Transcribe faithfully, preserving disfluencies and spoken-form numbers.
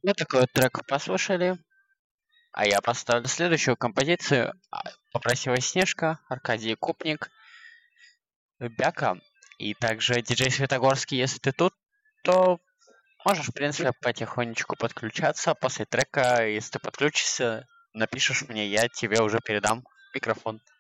Мы такой вот трек послушали, а я поставлю следующую композицию. А, Попросила Снежка, Аркадий Купник, Бяка и также диджей Светогорский. Если ты тут, то можешь, в принципе, потихонечку подключаться после трека. Если ты подключишься, напишешь мне, я тебе уже передам микрофон.